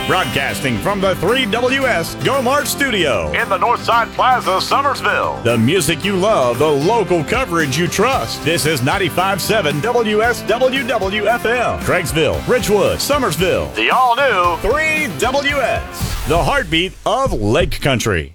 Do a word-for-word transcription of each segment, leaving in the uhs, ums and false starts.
Broadcasting from the three W S Go Mart studio in the Northside Plaza, Summersville. The music you love, the local coverage you trust. This is ninety-five point seven W S W W F M. Craigsville, Ridgewood, Summersville. The all-new three W S. The heartbeat of Lake Country.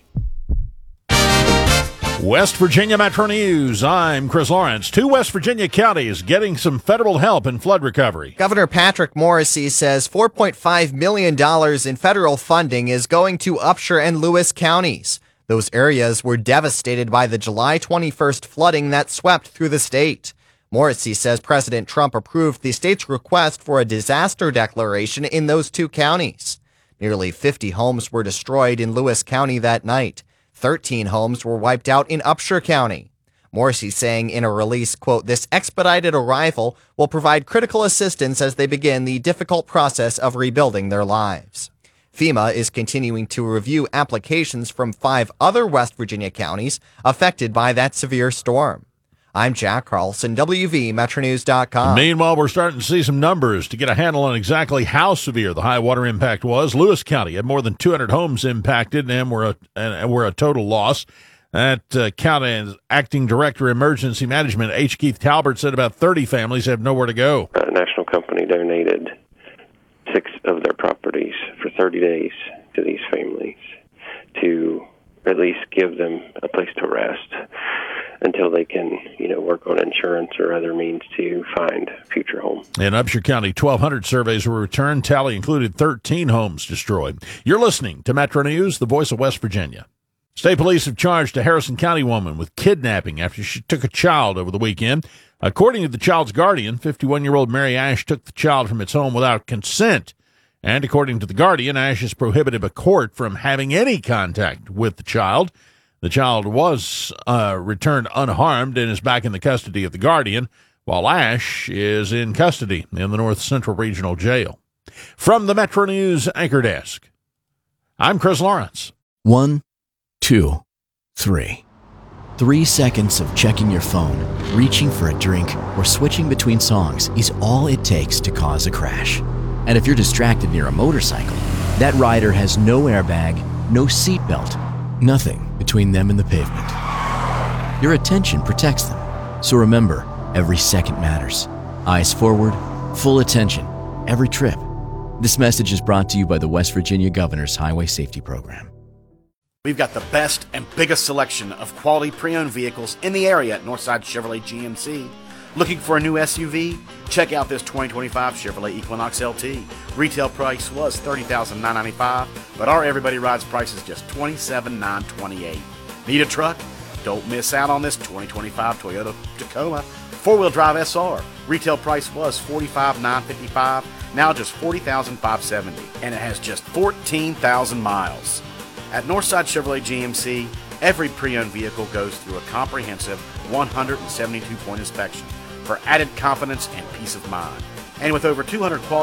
West Virginia Metro News. I'm Chris Lawrence. Two West Virginia counties getting some federal help in flood recovery. Governor Patrick Morrisey says four point five million dollars in federal funding is going to Upshur and Lewis counties. Those areas were devastated by the July twenty-first flooding that swept through the state. Morrisey says President Trump approved the state's request for a disaster declaration in those two counties. Nearly fifty homes were destroyed in Lewis County that night. thirteen homes were wiped out in Upshur County. Morrisey saying in a release, quote, "This expedited arrival will provide critical assistance as they begin the difficult process of rebuilding their lives." FEMA is continuing to review applications from five other West Virginia counties affected by that severe storm. I'm Jack Carlson, W V Metro News dot com. Meanwhile, we're starting to see some numbers to get a handle on exactly how severe the high water impact was. Lewis County had more than two hundred homes impacted and were a, and were a total loss. That uh, county acting director emergency management, H. Keith Talbert, said about thirty families have nowhere to go. A national company donated six of their properties for thirty days to these families to at least give them a place to rest until they can, you know, work on insurance or other means to find a future home. In Upshur County, twelve hundred surveys were returned. Tally included thirteen homes destroyed. You're listening to Metro News, the voice of West Virginia. State police have charged a Harrison County woman with kidnapping after she took a child over the weekend. According to the child's guardian, fifty-one-year-old Mary Ash took the child from its home without consent. And according to the guardian, Ash has prohibited a court from having any contact with the child. The child was uh, returned unharmed and is back in the custody of the guardian, while Ash is in custody in the North Central Regional Jail. From the Metro News Anchor Desk, I'm Chris Lawrence. One, two, three. Three seconds of checking your phone, reaching for a drink, or switching between songs is all it takes to cause a crash. And if you're distracted near a motorcycle, that rider has no airbag, no seatbelt, nothing between them and the pavement. Your attention protects them. So remember, every second matters. Eyes forward, full attention, every trip. This message is brought to you by the West Virginia Governor's Highway Safety Program. We've got the best and biggest selection of quality pre-owned vehicles in the area at Northside Chevrolet G M C. Looking for a new S U V? Check out this twenty twenty-five Chevrolet Equinox L T. Retail price was thirty thousand nine hundred ninety-five dollars, but our Everybody Rides price is just twenty-seven thousand nine hundred twenty-eight dollars. Need a truck? Don't miss out on this twenty twenty-five Toyota Tacoma four-wheel drive S R. Retail price was forty-five thousand nine hundred fifty-five dollars, now just forty thousand five hundred seventy dollars, and it has just fourteen thousand miles. At Northside Chevrolet G M C, every pre-owned vehicle goes through a comprehensive one hundred seventy-two point inspection for added confidence and peace of mind. And with over two hundred quality